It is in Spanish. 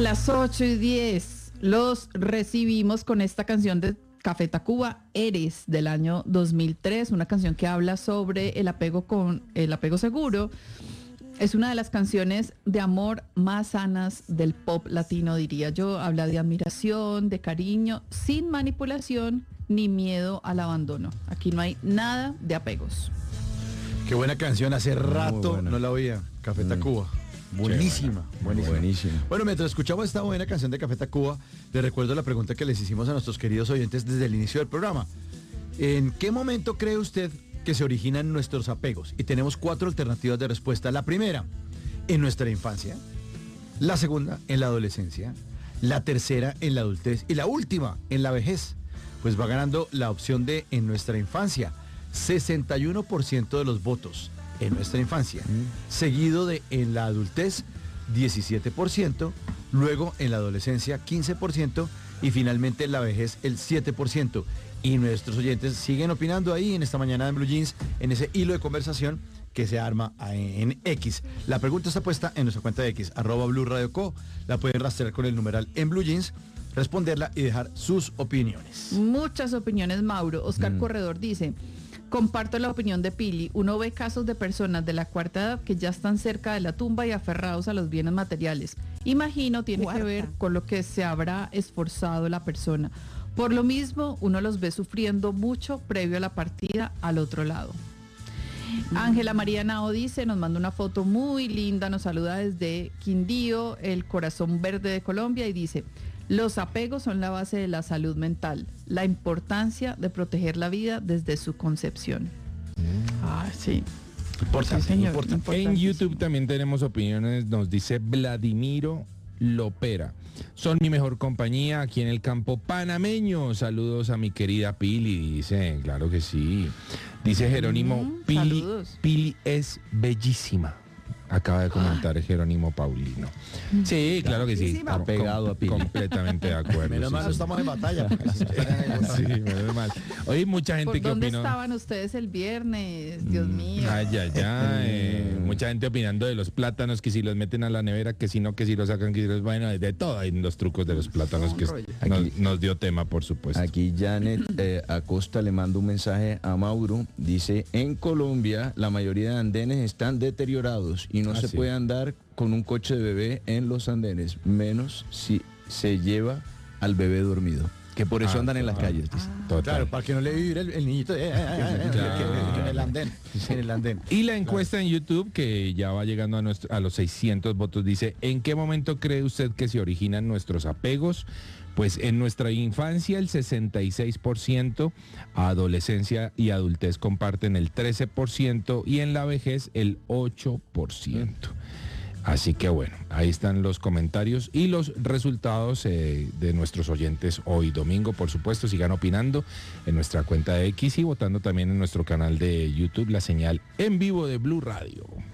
las 8:10 los recibimos con esta canción de Café Tacuba, Eres, del año 2003, una canción que habla sobre el apego seguro. Es una de las canciones de amor más sanas del pop latino, diría yo. Habla de admiración, de cariño, sin manipulación ni miedo al abandono. Aquí no hay nada de apegos. Qué buena canción, hace rato no la oía, Café Tacuba. Buenísima, buenísima. Bueno, mientras escuchamos esta buena canción de Café Tacuba, les recuerdo la pregunta que les hicimos a nuestros queridos oyentes desde el inicio del programa. ¿En qué momento cree usted que se originan nuestros apegos? Y tenemos 4 alternativas de respuesta. La primera, en nuestra infancia. La segunda, en la adolescencia. La tercera, en la adultez. Y la última, en la vejez. Pues va ganando la opción de en nuestra infancia. 61% de los votos en nuestra infancia. Seguido de en la adultez, 17%. Luego en la adolescencia, 15%. Y finalmente en la vejez, el 7%. Y nuestros oyentes siguen opinando ahí en esta mañana en Blue Jeans, en ese hilo de conversación que se arma en X. La pregunta está puesta en nuestra cuenta de X, @BluRadioCo. La pueden rastrear con el numeral en Blue Jeans, responderla y dejar sus opiniones. Muchas opiniones, Mauro. Oscar Corredor dice: comparto la opinión de Pili. Uno ve casos de personas de la cuarta edad que ya están cerca de la tumba y aferrados a los bienes materiales. Imagino tiene que ver con lo que se habrá esforzado la persona. Por lo mismo, uno los ve sufriendo mucho previo a la partida al otro lado. Ángela María Nao dice, nos manda una foto muy linda, nos saluda desde Quindío, el corazón verde de Colombia, y dice: los apegos son la base de la salud mental, la importancia de proteger la vida desde su concepción. Sí. Importante, sí, señor, En YouTube también tenemos opiniones, nos dice Vladimiro Lopera. Son mi mejor compañía aquí en el campo panameño. Saludos a mi querida Pili, dice, claro que sí. Dice Jerónimo, Pili es bellísima. Acaba de comentar Jerónimo Paulino. Sí, claro que sí. Está pegado a Pili. Completamente de acuerdo. Menos mal estamos en batalla. Sí, menos mal. Oye, mucha gente que ¿Dónde opinó. estaban ustedes el viernes? Dios mío. Mucha gente opinando de los plátanos, que si los meten a la nevera, que si no, que si los sacan, que si los... Bueno, de todo hay los trucos de los plátanos que nos dio tema, por supuesto. Aquí Janet Acosta le manda un mensaje a Mauro. Dice, en Colombia la mayoría de andenes están deteriorados y no se puede andar con un coche de bebé en los andenes, menos si se lleva al bebé dormido. Que por eso andan en las calles. Claro, para que no le vibre el niñito en el andén. En el andén. Y la encuesta en YouTube, que ya va llegando a los 600 votos, dice: ¿en qué momento cree usted que se originan nuestros apegos? Pues en nuestra infancia el 66%, adolescencia y adultez comparten el 13% y en la vejez el 8%. Así que bueno, ahí están los comentarios y los resultados de nuestros oyentes hoy domingo. Por supuesto, sigan opinando en nuestra cuenta de X y votando también en nuestro canal de YouTube, la señal en vivo de Blue Radio.